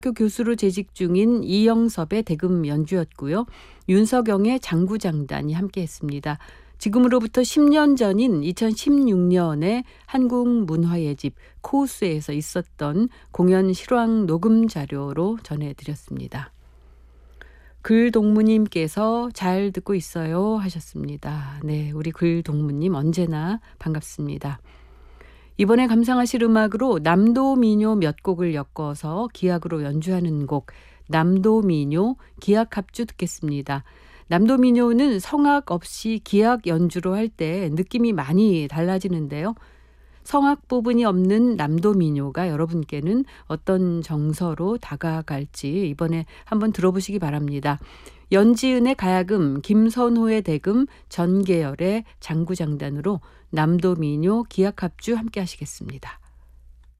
학교 교수로 재직 중인 이영섭의 대금 연주였고요. 윤석영의 장구장단이 함께했습니다. 지금으로부터 10년 전인 2016년에 한국문화의 집 코우스에서 있었던 공연 실황 녹음 자료로 전해드렸습니다. 글동무님께서 잘 듣고 있어요 하셨습니다. 네, 우리 글동무님 언제나 반갑습니다. 이번에 감상하실 음악으로 남도민요 몇 곡을 엮어서 기악으로 연주하는 곡 남도민요 기악합주 듣겠습니다. 남도민요는 성악 없이 기악 연주로 할 때 느낌이 많이 달라지는데요. 성악 부분이 없는 남도민요가 여러분께는 어떤 정서로 다가갈지 이번에 한번 들어보시기 바랍니다. 연지은의 가야금, 김선호의 대금, 전계열의 장구장단으로 남도민요 기악합주 함께 하시겠습니다.